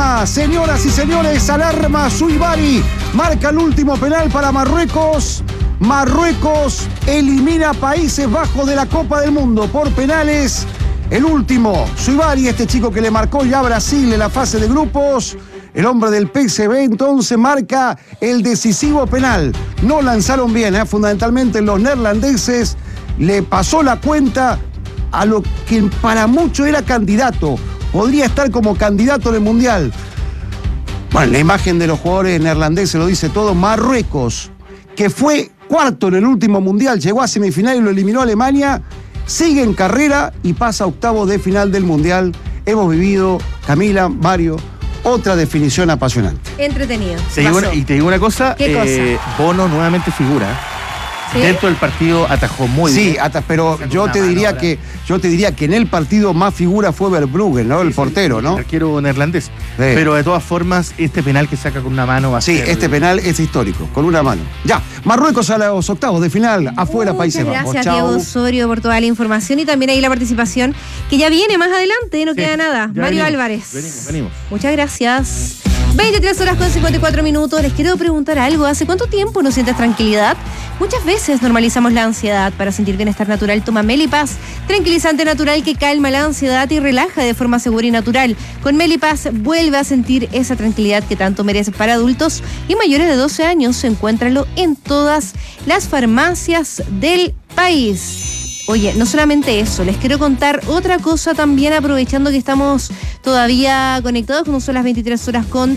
alarma, señoras y señores, alarma. Suibari marca el último penal para Marruecos. Marruecos elimina a Países Bajos de la Copa del Mundo por penales. El último, Suibari, este chico que le marcó ya a Brasil en la fase de grupos. El hombre del PSV entonces marca el decisivo penal. No lanzaron bien, fundamentalmente los neerlandeses. Le pasó la cuenta a lo que para muchos era candidato. Podría estar como candidato en el Mundial. Bueno, la imagen de los jugadores neerlandeses lo dice todo. Marruecos, que fue cuarto en el último Mundial, llegó a semifinal y lo eliminó a Alemania, sigue en carrera y pasa a octavos de final del Mundial. Hemos vivido, Camila, Mario, otra definición apasionante. Entretenido. Y te digo una cosa, Bono nuevamente figura. ¿Sí? Dentro del partido atajó muy bien. Sí, pero yo te diría que en el partido más figura fue Verbruggen, ¿no? El portero, ¿no? El arquero neerlandés. Sí. Pero de todas formas, este penal que saca con una mano va a ser... Sí, este penal es histórico, con una mano. Ya, Marruecos a los octavos de final, afuera Países Bajos. Gracias, Diego Osorio, por toda la información y también ahí la participación, que ya viene más adelante, no queda nada. Mario Álvarez. Venimos. Muchas gracias. 23 horas con 54 minutos. Les quiero preguntar algo. ¿Hace cuánto tiempo no sientes tranquilidad? Muchas veces normalizamos la ansiedad. Para sentir bienestar natural, toma Melipaz, tranquilizante natural que calma la ansiedad y relaja de forma segura y natural. Con Melipaz vuelve a sentir esa tranquilidad que tanto mereces. Para adultos y mayores de 12 años, encuéntralo en todas las farmacias del país. Oye, no solamente eso, les quiero contar otra cosa también, aprovechando que estamos todavía conectados, como son las 23 horas con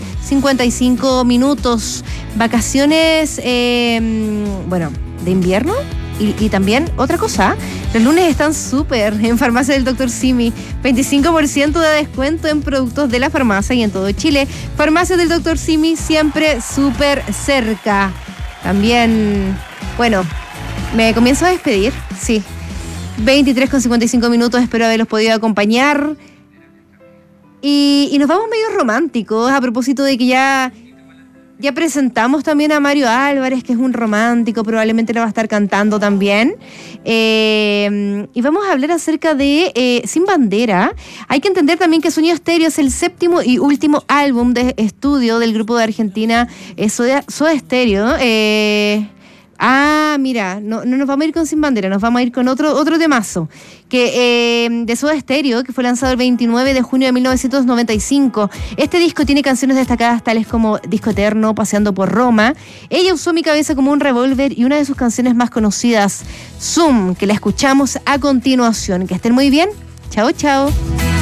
55 minutos. Vacaciones, de invierno. Y también otra cosa, los lunes están súper en Farmacia del Dr. Simi. 25% de descuento en productos de la farmacia y en todo Chile. Farmacia del Dr. Simi, siempre súper cerca. También, me comienzo a despedir, sí. 23 con 55 minutos, espero haberlos podido acompañar. Y nos vamos medio románticos, a propósito de que ya presentamos también a Mario Álvarez, que es un romántico, probablemente lo va a estar cantando también. Y vamos a hablar acerca de Sin Bandera. Hay que entender también que Sonido Stereo es el séptimo y último álbum de estudio del grupo de Argentina Soda Stereo. Mira, no nos vamos a ir con Sin Bandera, nos vamos a ir con otro temazo de Soda Stereo, que fue lanzado el 29 de junio de 1995. Este disco tiene canciones destacadas tales como Disco Eterno, Paseando por Roma. Ella usó mi cabeza como un revólver y una de sus canciones más conocidas, Zoom, que la escuchamos a continuación. Que estén muy bien. Chao, chao.